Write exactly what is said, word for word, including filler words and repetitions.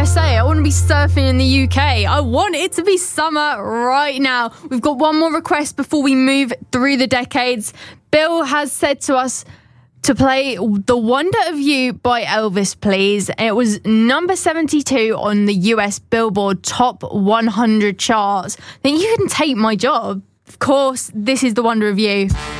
S A. I want to be surfing in the U K. I want it to be summer right now. We've got one more request before we move through the decades. Bill has said to us to play The Wonder of You by Elvis, please. It was number seventy-two on the U S Billboard Top one hundred charts. Then you can take my job. Of course, this is The Wonder of You.